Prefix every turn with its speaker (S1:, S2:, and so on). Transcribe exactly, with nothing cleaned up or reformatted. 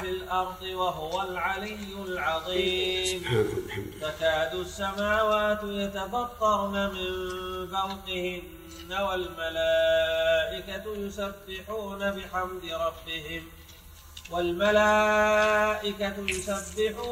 S1: في الأرض وهو العلي العظيم. تكاد السماوات يتفطرن من فوقهن والملائكة يسبحون بحمد ربهم والملائكة يسبحون